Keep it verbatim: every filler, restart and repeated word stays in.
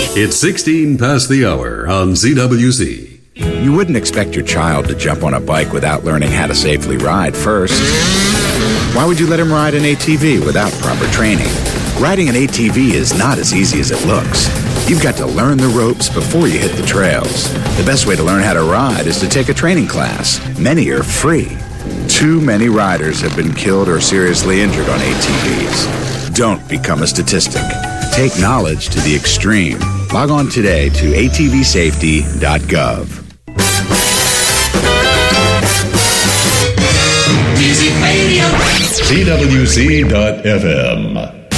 It's sixteen past the hour on Z W C. You wouldn't expect your child to jump on a bike without learning how to safely ride first. Why would you let him ride an A T V without proper training? Riding an A T V is not as easy as it looks. You've got to learn the ropes before you hit the trails. The best way to learn how to ride is to take a training class. Many are free. Too many riders have been killed or seriously injured on A T Vs. Don't become a statistic. Take knowledge to the extreme. Log on today to A T V safety dot gov. Music Radio. Z W C dot F M.